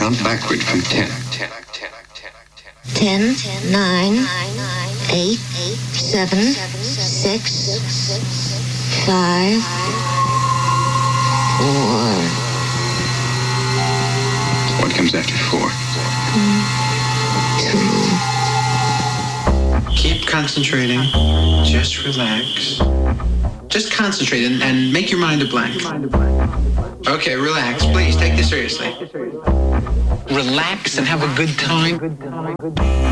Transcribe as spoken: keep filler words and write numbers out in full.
count backward from ten. Ten, nine, eight, seven, six, five, four. What comes after four? Two. Keep concentrating. Just relax. Just concentrate and, and make your mind a blank. Okay, relax. Please, take this seriously. Relax and have a good time.